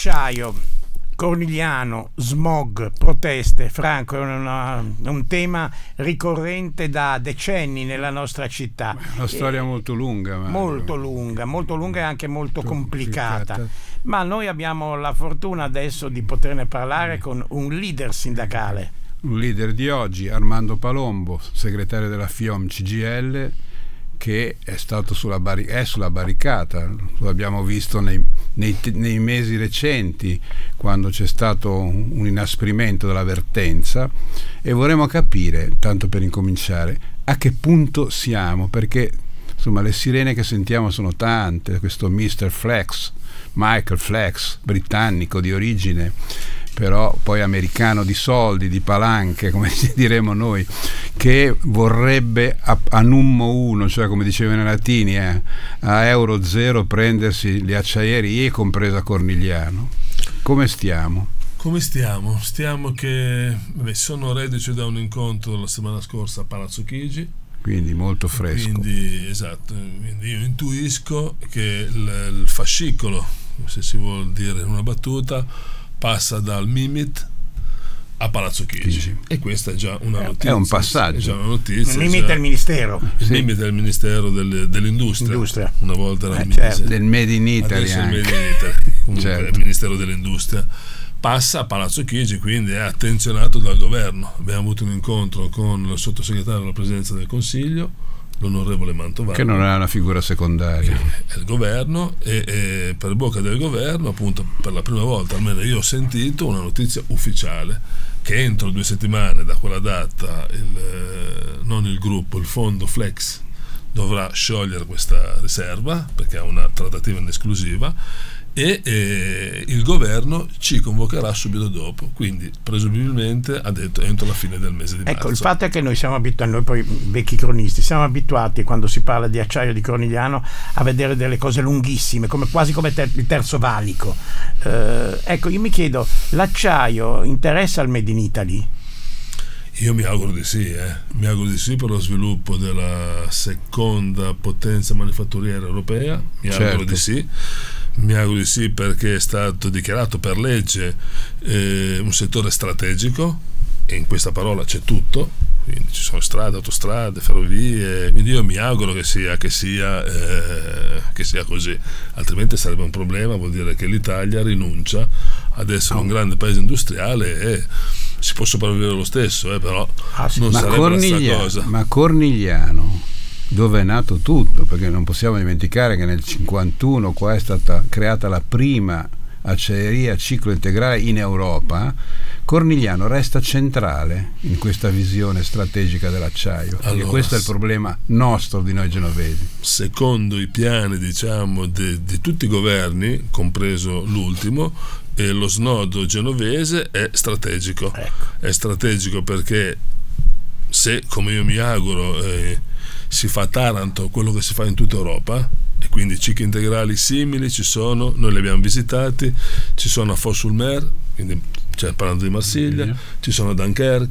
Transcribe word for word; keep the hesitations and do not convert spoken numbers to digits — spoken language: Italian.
acciaio, Cornigliano, smog, proteste. Franco, è una, un tema ricorrente da decenni nella nostra città. Una storia molto lunga. Mario. Molto lunga, molto lunga e anche molto, molto complicata. complicata. Ma noi abbiamo la fortuna adesso di poterne parlare con un leader sindacale. Un leader di oggi, Armando Palombo, segretario della FIOM C G I L, che è stato sulla, barri- è sulla barricata. Lo abbiamo visto nei, nei, nei mesi recenti, quando c'è stato un, un inasprimento dell'avvertenza, e vorremmo capire, tanto per incominciare, a che punto siamo, perché insomma le sirene che sentiamo sono tante. Questo mister Flex, Michael Flex, britannico di origine, però poi americano di soldi, di palanche, come diremo noi, che vorrebbe a, a nummo uno, cioè come dicevano i latini, eh, a euro zero prendersi le acciaierie, compresa Cornigliano. Come stiamo? Come stiamo? Stiamo che beh, sono reduce da un incontro la settimana scorsa a Palazzo Chigi. Quindi molto fresco. Quindi, esatto, quindi io intuisco che il, il fascicolo, se si vuol dire in una battuta, passa dal Mimit a Palazzo Chigi, Chigi. E questa è già una notizia. È un passaggio. È già una notizia. Il Mimit è il Ministero. Il Sì. Mimit è il Ministero del, dell'Industria. Industria. Una volta era eh, il certo. Del Made in Italy. Adesso Anche. il Made in Italy. Comunque Certo. è il Ministero dell'Industria. Passa a Palazzo Chigi, quindi è attenzionato dal governo. Abbiamo avuto un incontro con il sottosegretario della Presidenza del Consiglio, l'onorevole Mantovano, Che non è una figura secondaria. È il governo, e, e per bocca del governo, appunto, per la prima volta, almeno io ho sentito una notizia ufficiale, che entro due settimane da quella data il, non il gruppo, il fondo Flex dovrà sciogliere questa riserva, perché ha una trattativa in esclusiva, e eh, il governo ci convocherà subito dopo, quindi presumibilmente ha detto entro la fine del mese di marzo. Ecco, il fatto è che noi siamo abituati, noi poi vecchi cronisti, siamo abituati quando si parla di acciaio di Cornigliano a vedere delle cose lunghissime, come, quasi come ter- il terzo valico. Eh, ecco, io mi chiedo, l'acciaio interessa al Made in Italy? Io mi auguro di sì, eh. mi auguro di sì per lo sviluppo della seconda potenza manifatturiera europea, mi Certo. auguro di sì. Mi auguro di sì perché è stato dichiarato per legge eh, un settore strategico, e in questa parola c'è tutto, quindi ci sono strade, autostrade, ferrovie, quindi io mi auguro che sia, che sia, eh, che sia così, altrimenti sarebbe un problema, vuol dire che l'Italia rinuncia ad essere oh. un grande paese industriale e si può sopravvivere lo stesso, eh, però ah, sì. non ma sarebbe la stessa cosa. Ma Cornigliano, dove è nato tutto, perché non possiamo dimenticare che nel cinquantuno qua è stata creata la prima acciaieria a ciclo integrale in Europa. Cornigliano resta centrale in questa visione strategica dell'acciaio, allora, e questo è il problema nostro di noi genovesi. Secondo i piani, diciamo, di, di tutti i governi, compreso l'ultimo, eh, lo snodo genovese è strategico. Ecco. È strategico perché se, come io mi auguro, eh, si fa a Taranto quello che si fa in tutta Europa, e quindi cicli integrali simili ci sono, noi li abbiamo visitati, ci sono a Fos-sur-Mer, quindi cioè, parlando di Marsiglia, ci sono a Dunkerque,